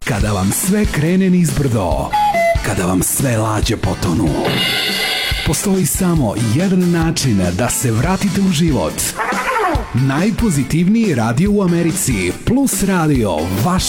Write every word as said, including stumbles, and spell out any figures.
Kada vam sve krene nizbrdo, kada vam sve lađe potonu, postoji samo jedan način da se vratite u život. Najpozitivniji radio u Americi, Plus radio, vaš